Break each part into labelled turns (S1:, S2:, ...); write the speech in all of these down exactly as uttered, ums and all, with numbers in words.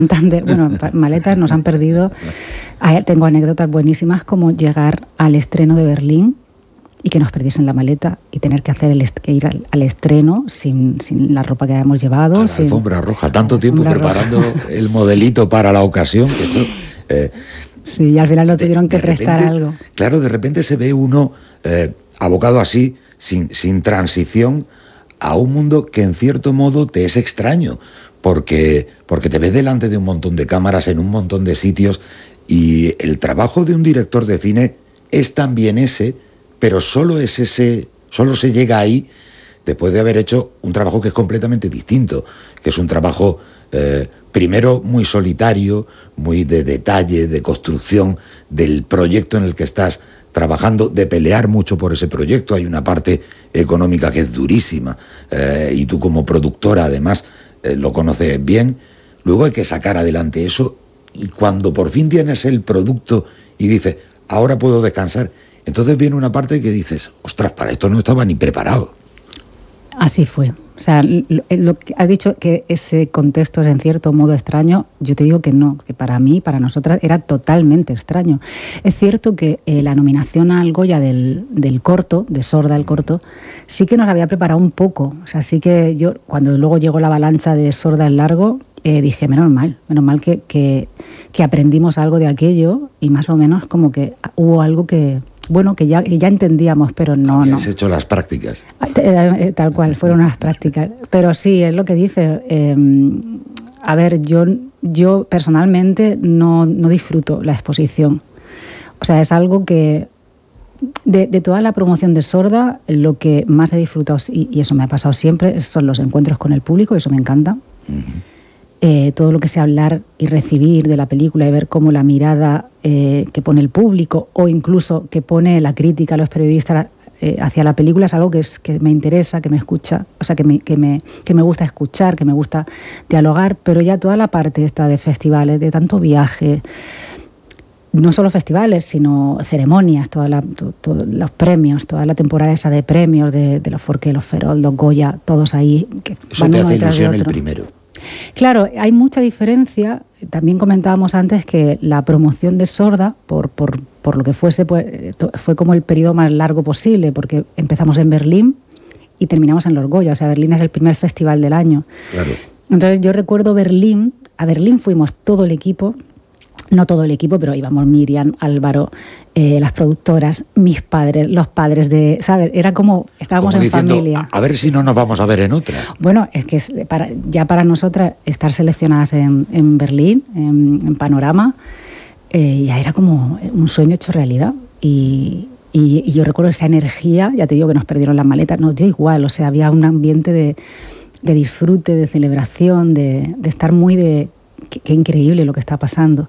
S1: Santander, bueno, maletas nos han perdido. Tengo anécdotas buenísimas como llegar al estreno de Berlín y que nos perdiesen la maleta y tener que hacer el est- que ir al, al estreno sin, sin la ropa que habíamos llevado.
S2: A la
S1: sin,
S2: alfombra roja, tanto tiempo preparando
S1: roja.
S2: el modelito para la ocasión. Que esto, eh,
S1: sí, y al final lo tuvieron
S2: de,
S1: que
S2: de
S1: prestar
S2: repente,
S1: algo.
S2: Claro, de repente se ve uno eh, abocado así, sin, sin transición, a un mundo que en cierto modo te es extraño, porque, porque te ves delante de un montón de cámaras en un montón de sitios, y el trabajo de un director de cine es también ese, pero solo es ese, solo se llega ahí después de haber hecho un trabajo que es completamente distinto, que es un trabajo eh, primero muy solitario, muy de detalle, de construcción del proyecto en el que estás trabajando, de pelear mucho por ese proyecto. Hay una parte económica que es durísima, eh, y tú como productora además eh, lo conoces bien. Luego hay que sacar adelante eso, y cuando por fin tienes el producto y dices, ahora puedo descansar, entonces viene una parte que dices, ostras, para esto no estaba ni preparado.
S1: Así fue. O sea, lo, lo que has dicho que ese contexto es en cierto modo extraño, yo te digo que no, que para mí, para nosotras, era totalmente extraño. Es cierto que eh, la nominación al Goya del, del corto, de Sorda el corto, sí que nos había preparado un poco. O sea, sí que yo, cuando luego llegó la avalancha de Sorda el largo, eh, dije, menos mal, menos mal que, que, que aprendimos algo de aquello y más o menos como que hubo algo que... Bueno, que ya, ya entendíamos, pero no...
S2: Habías
S1: no.
S2: hecho las prácticas.
S1: Tal cual, fueron unas prácticas. Pero sí, es lo que dice. Eh, a ver, yo, yo personalmente no, no disfruto la exposición. O sea, es algo que... De, de toda la promoción de Sorda, lo que más he disfrutado, y, y eso me ha pasado siempre, son los encuentros con el público, eso me encanta. Uh-huh. Eh, todo lo que sea hablar y recibir de la película y ver cómo la mirada eh, que pone el público o incluso que pone la crítica, los periodistas eh, hacia la película es algo que, es, que me interesa, que me escucha, o sea, que me, que, me, que me gusta escuchar, que me gusta dialogar, pero ya toda la parte esta de festivales, de tanto viaje, no solo festivales, sino ceremonias, toda la, to, to, los premios, toda la temporada esa de premios, de, de los Forqué, los Ferol, los Goya, todos ahí. Que
S2: Eso te hace ilusión el primero.
S1: Claro, hay mucha diferencia. También comentábamos antes que la promoción de Sorda, por, por, por lo que fuese, pues, fue como el periodo más largo posible, porque empezamos en Berlín y terminamos en los Goya. O sea, Berlín es el primer festival del año.
S2: Claro.
S1: Entonces yo recuerdo Berlín, a Berlín fuimos todo el equipo, no todo el equipo, pero íbamos Miriam, Álvaro, eh, las productoras, mis padres, los padres de, ¿sabes? Era como, estábamos
S2: como
S1: en
S2: diciendo,
S1: familia.
S2: A ver si no nos vamos a ver en otra.
S1: Bueno, es que es para, ya para nosotras estar seleccionadas en, en Berlín, en, en Panorama, eh, ya era como un sueño hecho realidad. Y, y, y yo recuerdo esa energía, ya te digo que nos perdieron las maletas, no, yo igual, o sea, había un ambiente de, de disfrute, de celebración, de, de estar muy de, qué, qué increíble lo que está pasando.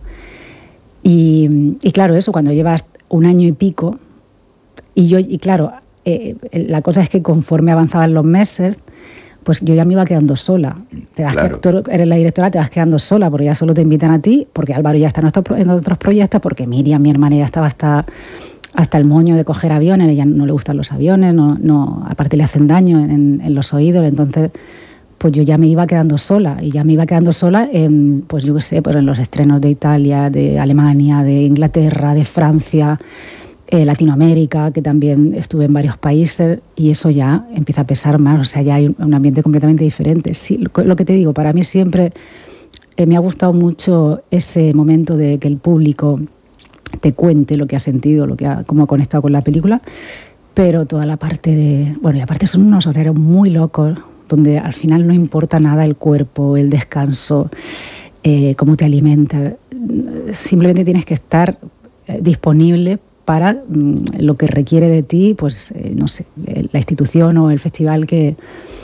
S1: Y, y claro, eso, cuando llevas un año y pico, y yo, y claro, eh, la cosa es que conforme avanzaban los meses, pues yo ya me iba quedando sola. Te vas
S2: claro.
S1: que, tú eres la directora, te vas quedando sola, porque ya solo te invitan a ti, porque Álvaro ya está en otros, en otros proyectos, porque Miriam, mi hermana, ya estaba hasta, hasta el moño de coger aviones, ella no le gustan los aviones, no, no, aparte le hacen daño en, en los oídos, entonces... pues yo ya me iba quedando sola, y ya me iba quedando sola en, pues yo qué sé, pues en los estrenos de Italia, de Alemania, de Inglaterra, de Francia, eh, Latinoamérica, que también estuve en varios países, y eso ya empieza a pesar más, o sea, ya hay un ambiente completamente diferente. Sí, lo, lo que te digo, para mí siempre eh, me ha gustado mucho ese momento de que el público te cuente lo que ha sentido, lo que ha, cómo ha conectado con la película, pero toda la parte de, bueno, y aparte son unos horarios muy locos, donde al final no importa nada el cuerpo, el descanso, eh, cómo te alimentas. Simplemente tienes que estar eh, disponible para mm, lo que requiere de ti, pues, eh, no sé, la institución o el festival que,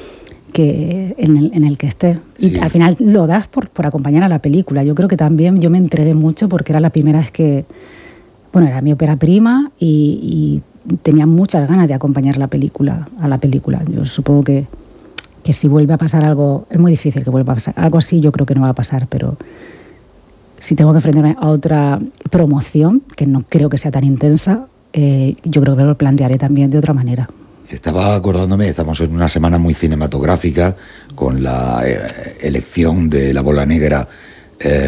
S1: que en, el, en el que estés. Sí. Y al final lo das por, por acompañar a la película. Yo creo que también yo me entregué mucho porque era la primera vez que... Bueno, era mi ópera prima y, y tenía muchas ganas de acompañar la película, a la película. Yo supongo que... que si vuelve a pasar algo, es muy difícil que vuelva a pasar, algo así yo creo que no va a pasar, pero si tengo que enfrentarme a otra promoción, que no creo que sea tan intensa, eh, yo creo que lo plantearé también de otra manera.
S2: Estaba acordándome, estamos en una semana muy cinematográfica, con la eh, elección de La Bola Negra eh,